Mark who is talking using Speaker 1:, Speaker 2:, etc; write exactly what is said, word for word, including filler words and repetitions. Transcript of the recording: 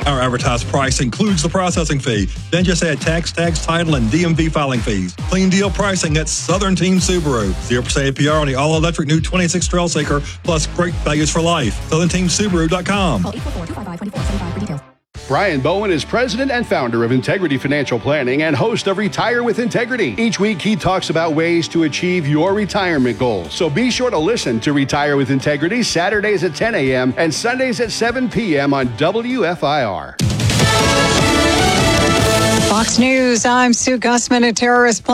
Speaker 1: Our advertised price includes the processing fee. Then just add tax, tax, title, and D M V filing fees. Clean deal pricing at Southern Team Subaru. zero percent A P R on the all-electric new twenty-six Trailseeker, plus great values for life. southern team subaru dot com.
Speaker 2: Call eight four four, two five five, two four seven five for details.
Speaker 3: Brian Bowen is president and founder of Integrity Financial Planning and host of Retire with Integrity. Each week, he talks about ways to achieve your retirement goals. So be sure to listen to Retire with Integrity Saturdays at ten a.m. and Sundays at seven p.m. on W F I R.
Speaker 4: Fox News, I'm Sue Gussman. A terrorist